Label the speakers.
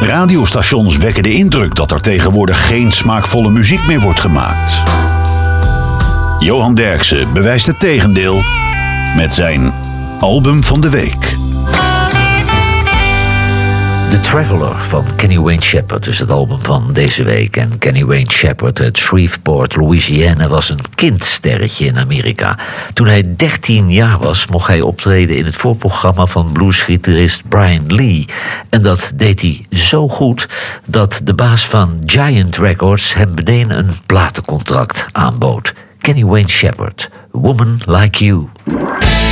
Speaker 1: radiostations wekken de indruk dat er tegenwoordig geen smaakvolle muziek meer wordt gemaakt. Johan Derksen bewijst het tegendeel met zijn album van de week.
Speaker 2: The Traveler van Kenny Wayne Shepherd is het album van deze week. En Kenny Wayne Shepherd uit Shreveport, Louisiana, was een kindsterretje in Amerika. Toen hij 13 jaar was, mocht hij optreden in het voorprogramma van bluesgitarist Brian Lee. En dat deed hij zo goed dat de baas van Giant Records hem meteen een platencontract aanbood. Kenny Wayne Shepherd, Woman Like You.